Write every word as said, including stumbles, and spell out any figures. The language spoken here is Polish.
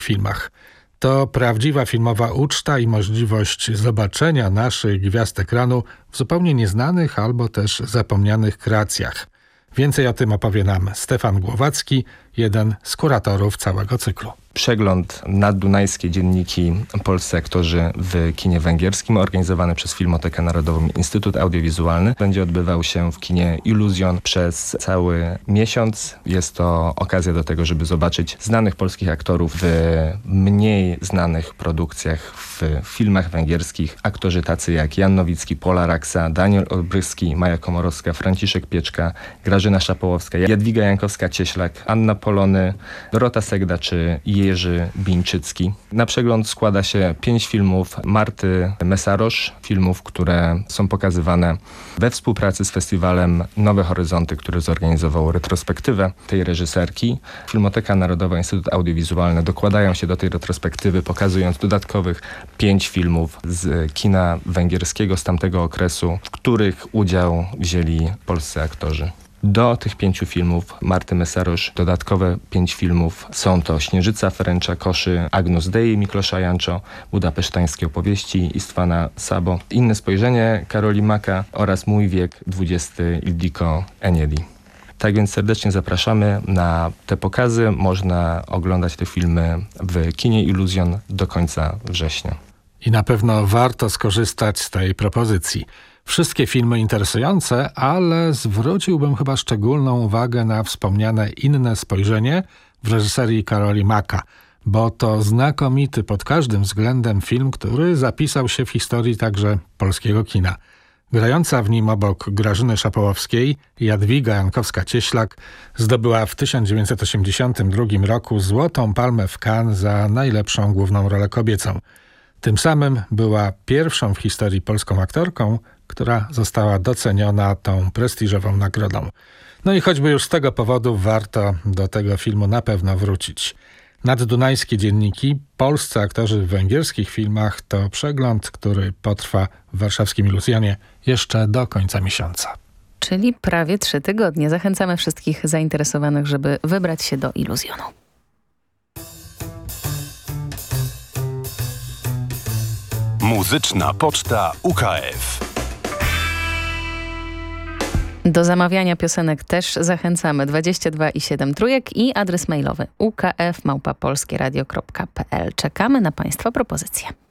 filmach. To prawdziwa filmowa uczta i możliwość zobaczenia naszych gwiazd ekranu w zupełnie nieznanych albo też zapomnianych kreacjach. Więcej o tym opowie nam Stefan Głowacki, jeden z kuratorów całego cyklu. Przegląd Naddunajskie dzienniki polscy aktorzy w kinie węgierskim, organizowany przez Filmotekę Narodową Instytut Audiowizualny, będzie odbywał się w kinie Iluzjon przez cały miesiąc. Jest to okazja do tego, żeby zobaczyć znanych polskich aktorów w mniej znanych produkcjach, w filmach węgierskich. Aktorzy tacy jak Jan Nowicki, Pola Raksa, Daniel Olbryski, Maja Komorowska, Franciszek Pieczka, Grażyna Szapołowska, Jadwiga Jankowska-Cieślak, Anna Polony, Dorota Segda czy Jerzy Bińczycki. Na przegląd składa się pięć filmów Marty Mesarosz, filmów, które są pokazywane we współpracy z festiwalem Nowe Horyzonty, który zorganizował retrospektywę tej reżyserki. Filmoteka Narodowa Instytut Audiowizualny dokładają się do tej retrospektywy, pokazując dodatkowych pięć filmów z kina węgierskiego z tamtego okresu, w których udział wzięli polscy aktorzy. Do tych pięciu filmów Marty Mesarosz dodatkowe pięć filmów są to Śnieżyca Ferencza Koszy, Agnus Dei Miklosza Janczo, Budapesztańskie opowieści Istwana Sabo, Inne spojrzenie Karoli Maka oraz Mój wiek dwudziesty Ildiko Enyedi. Tak więc serdecznie zapraszamy na te pokazy. Można oglądać te filmy w kinie Iluzjon do końca września. I na pewno warto skorzystać z tej propozycji. Wszystkie filmy interesujące, ale zwróciłbym chyba szczególną uwagę na wspomniane Inne spojrzenie w reżyserii Karoli Maka, bo to znakomity pod każdym względem film, który zapisał się w historii także polskiego kina. Grająca w nim obok Grażyny Szapołowskiej Jadwiga Jankowska-Cieślak zdobyła w tysiąc dziewięćset osiemdziesiątym drugim roku Złotą Palmę w Cannes za najlepszą główną rolę kobiecą. Tym samym była pierwszą w historii polską aktorką, która została doceniona tą prestiżową nagrodą. No i choćby już z tego powodu warto do tego filmu na pewno wrócić. Naddunajskie dzienniki, polscy aktorzy w węgierskich filmach to przegląd, który potrwa w warszawskim Iluzjonie jeszcze do końca miesiąca. Czyli prawie trzy tygodnie. Zachęcamy wszystkich zainteresowanych, żeby wybrać się do Iluzjonu. Muzyczna Poczta U K F. Do zamawiania piosenek też zachęcamy. dwadzieścia dwa i siedem trójek i adres mailowy u k f małpa polskieradio kropka p l. Czekamy na Państwa propozycje.